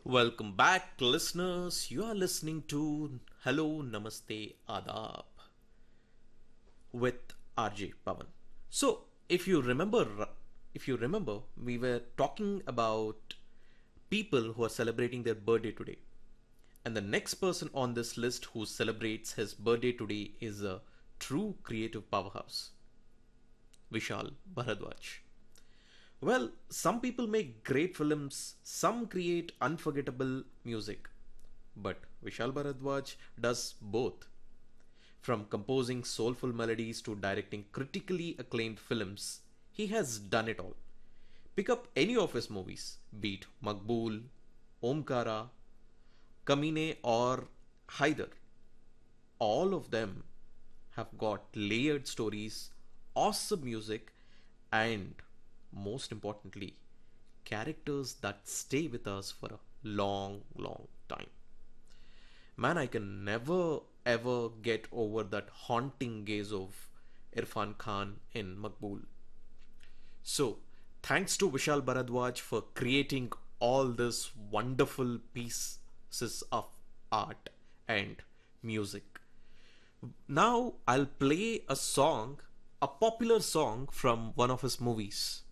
Welcome back, listeners. You are listening to Hello, Namaste, Adab with RJ Pavan. So, if you remember, we were talking about people who are celebrating their birthday today. And the next person on this list who celebrates his birthday today is a true creative powerhouse, Vishal Bharadwaj. Well, some people make great films, some create unforgettable music, but Vishal Bharadwaj does both. From composing soulful melodies to directing critically acclaimed films, he has done it all. Pick up any of his movies, be it Maqbool, Omkara, Kamine, or Haider. All of them have got layered stories, awesome music, and most importantly, characters that stay with us for a long, long time. Man, I can never ever get over that haunting gaze of Irfan Khan in Maqbool. So, thanks to Vishal Bharadwaj for creating all this wonderful pieces of art and music. Now, I'll play a song, a popular song from one of his movies.